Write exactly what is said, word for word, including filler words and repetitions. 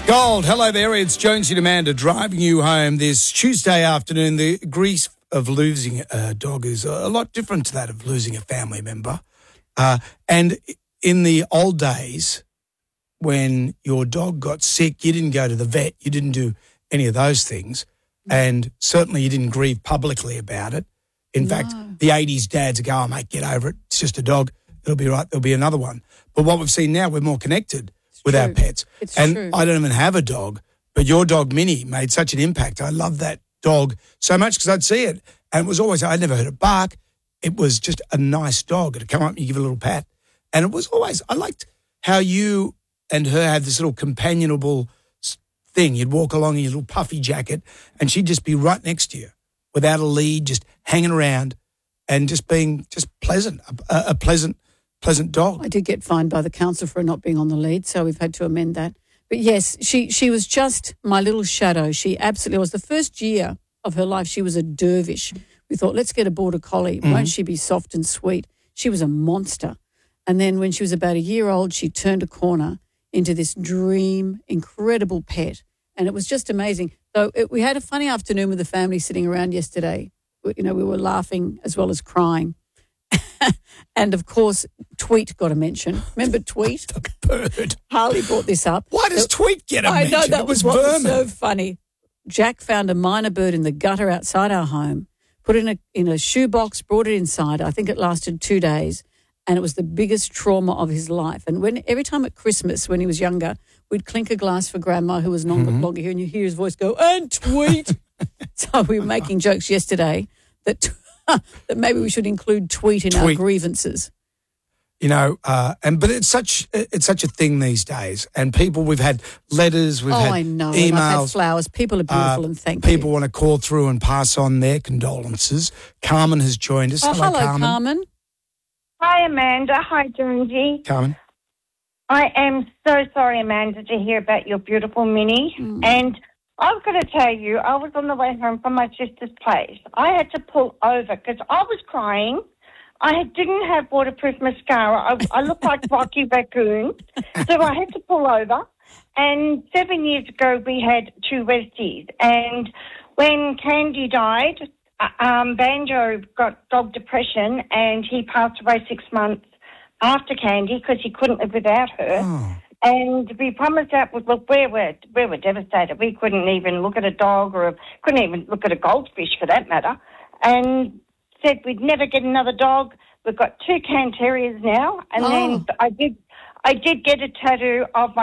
Gold, hello there. It's Jonesy and Amanda driving you home this Tuesday afternoon. The grief of losing a dog is a lot different to that of losing a family member. Uh, and in the old days, when your dog got sick, you didn't go to the vet, you didn't do any of those things, and certainly you didn't grieve publicly about it. In No. fact, the eighties dads would go, oh, mate, get over it. It's just a dog. It'll be right. There'll be another one. But what we've seen now, we're more connected It's with true. our pets. It's and true. I don't even have a dog, but your dog, Minnie, made such an impact. I love that dog so much because I'd see it. And it was always, I'd never heard it bark. It was just a nice dog. It'd come up and you give it a little pat. And it was always, I liked how you and her had this little companionable s- thing. You'd walk along in your little puffy jacket and she'd just be right next to you without a lead, just hanging around and just being just pleasant, a, a pleasant, pleasant dog. I did get fined by the council for not being on the lead, so we've had to amend that. But yes, she she was just my little shadow. She absolutely was. The first year of her life, she was a dervish. We thought, let's get a border collie. Mm-hmm. Won't she be soft and sweet? She was a monster. And then when she was about a year old, she turned a corner into this dream, incredible pet. And it was just amazing. So it, we had a funny afternoon with the family sitting around yesterday. We- You know, we were laughing as well as crying. And, of course, Tweet got a mention. Remember Tweet? The bird. Harley brought this up. Why does So- Tweet get a I mention? know, that It was was what was vermin. so funny. Jack found a minor bird in the gutter outside our home, put it in a, in a shoebox, brought it inside. I think it lasted two days, and it was the biggest trauma of his life. And when every time at Christmas, when he was younger, we'd clink a glass for Grandma, who was no Mm-hmm. longer here, and you hear his voice go, and Tweet. So we were making jokes yesterday that that maybe we should include Tweet in our Tweet. grievances. You know, uh, and but it's such it's such a thing these days. And people, we've had letters, we've Oh, had I know. And I've had emails. flowers. People are beautiful, uh, and thank people you. want to call through and pass on their condolences. Carmen has joined us. Oh, hello, hello, Carmen. Carmen. Hi, Amanda. Hi, Jonesy. Carmen. I am so sorry, Amanda, to hear about your beautiful Minnie. And I've got to tell you, I was on the way home from my sister's place. I had to pull over because I was crying. I had- didn't have waterproof mascara. I, I looked like Rocky Raccoon. So I had to pull over. And seven years ago, we had two Westies. And when Candy died, uh, um, Banjo got dog depression and he passed away six months after Candy because he couldn't live without her. Oh. And we promised that, look, we were, we were devastated. We couldn't even look at a dog or a, couldn't even look at a goldfish for that matter. And said we'd never get another dog. We've got two Cairn Terriers now. And Oh. then I did, I did get a tattoo of my